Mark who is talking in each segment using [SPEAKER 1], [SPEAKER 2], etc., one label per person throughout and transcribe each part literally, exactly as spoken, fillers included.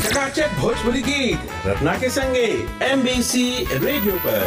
[SPEAKER 1] चकाचक भोजपुरी गीत रत्ना के संगे एमबीसी रेडियो पर।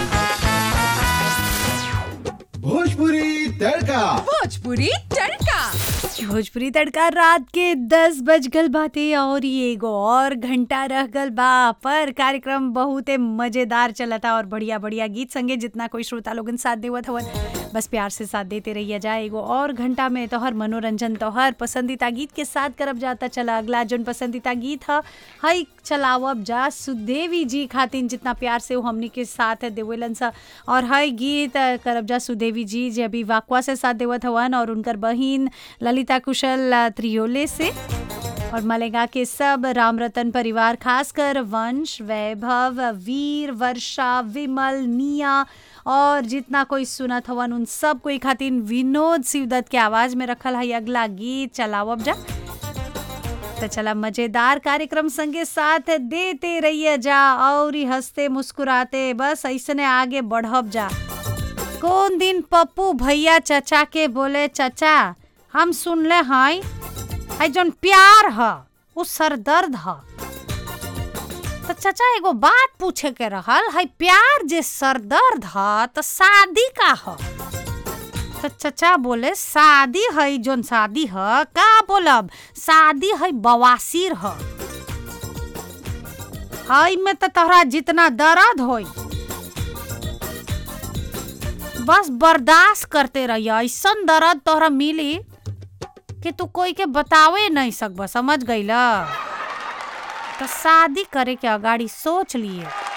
[SPEAKER 1] भोजपुरी तड़का।
[SPEAKER 2] भोजपुरी तड़का।
[SPEAKER 3] भोजपुरी तड़का रात के दस बज गल बाते और ये एगो और घंटा रह गल बा पर कार्यक्रम बहुत मजेदार चलता और बढ़िया बढ़िया गीत संगे जितना कोई श्रोता लोगन साथ देवत हवन बस प्यार से साथ देते रहिए जाए। एगो और घंटा में तोहर मनोरंजन तोहर पसंदीदा गीत के साथ करब जाता। चला अगला जोन पसंदीदा गीत है हई चलावब जा सुदेवी जी खातिन जितना प्यार से वो हमनी के साथ देवेलन सा और हई गीत करब जा सुदेवी जी जे अभी वाकवा से साथ देवत हवन और उनकर बहिन ललिता कुशल त्रियोले से और मलेगा के सब राम रतन परिवार खासकर वंश वैभव वीर वर्षा विमल निया और जितना कोई सुनत हवन उन सब कोई खातिन विनोद शिवदत्त के आवाज में रखल है अगला गीत चलावब जा। तो चला मजेदार कार्यक्रम संगे साथ देते रहिए जा और हंसते मुस्कुराते बस ऐसने आगे बढ़ब जा। कौन दिन पप्पू भैया चचा के बोले चचा हम सुनले हैं है जोन प्यार है वो सरदर्द है। तो चचा एगो बात पूछे के रहल है प्यार जे सरदर्द है तो शादी का है। तो चचा बोले शादी है जोन शादी है का बोलब शादी है बवासीर है हई में तो तोहरा जितना दर्द होई बस बर्दाश्त करते रहिए ऐसन दर्द तोहरा मिली कि तू कोई के बतावे नहीं सकब समझ गईला। तो शादी करे के अगाड़ी सोच लिए।